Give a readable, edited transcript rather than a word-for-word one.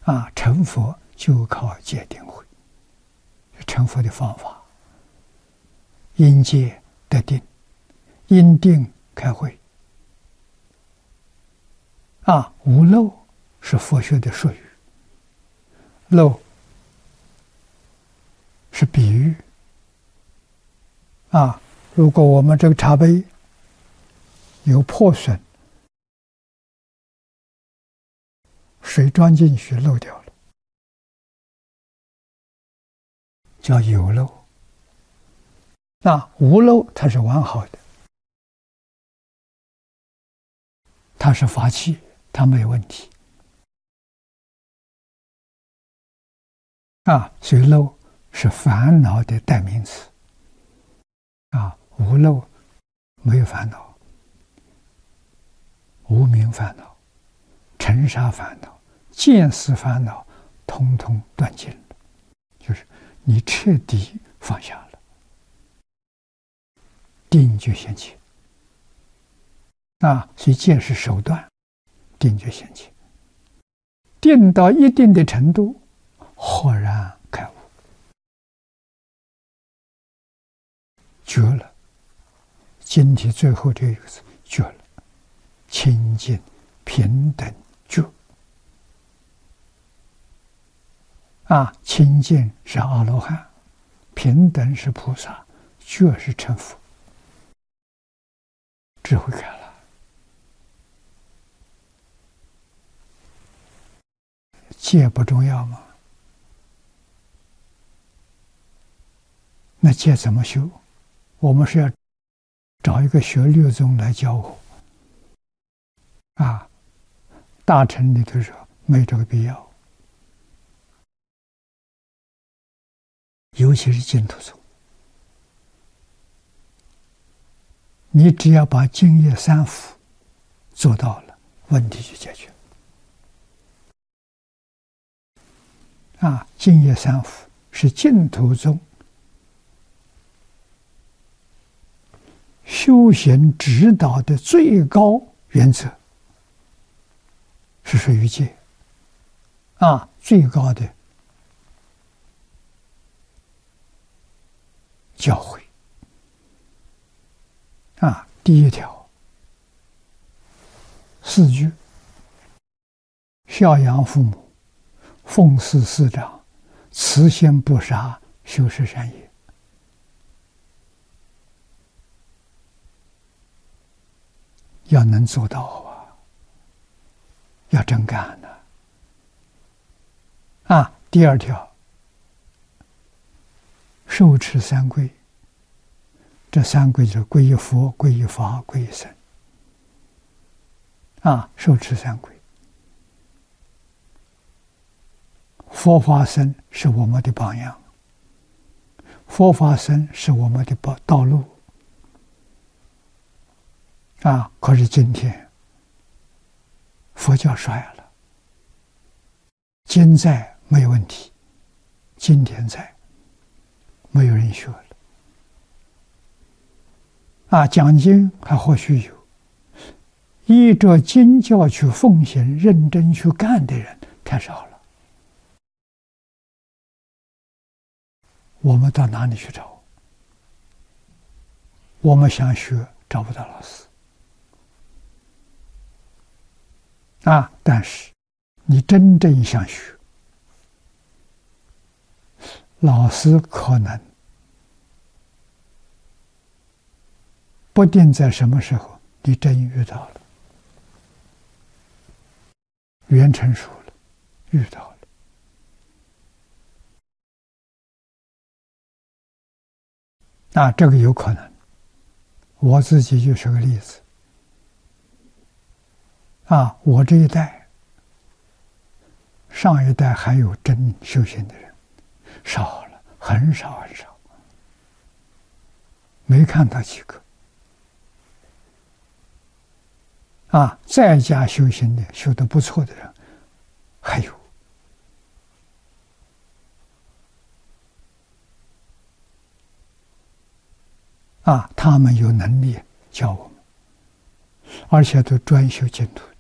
成佛就靠戒定慧，成佛的方法。因戒得定，因定开慧。无漏是佛学的术语，漏是比喻。如果我们这个茶杯有破损，水装进去漏掉了，叫有漏。无漏它是完好的，它是法器，它没有问题。所以漏是烦恼的代名词。无漏没有烦恼，无明烦恼、尘沙烦恼、见思烦恼，通通断尽了，就是你彻底放下了，定就现前。所以戒是手段，定就现前。定到一定的程度，豁然开悟，觉了。经题最后这一个字，觉了，清净平等觉。清净是阿罗汉，平等是菩萨，觉是成佛，智慧开了。戒不重要吗？那戒怎么修？我们是要找一个学律宗来教我。大乘里头说没这个必要，尤其是净土宗，你只要把净业三福做到了，问题就解决。净业三福是净土宗修行指导的最高原则，是属于戒。最高的教诲。第一条，四句：孝养父母，奉事师长，慈心不杀，修持善业。要能做到要真干呢。第二条，受持三皈。这三皈就是皈依佛、皈依法、皈依僧。受持三皈。佛法僧是我们的榜样，佛法僧是我们的道路。可是今天佛教衰了，今在没有问题，今天在没有人学了。讲经还或许有，依着经教去奉行、认真去干的人太少了。我们到哪里去找？我们想学，找不到老师。但是你真正想学，老师可能不定在什么时候你真遇到了，缘成熟了，遇到了。这个有可能，我自己就是个例子。我这一代，上一代还有真修行的人少了，很少很少，没看到几个。在家修行的，修得不错的人还有。他们有能力教我们，而且都专修净土。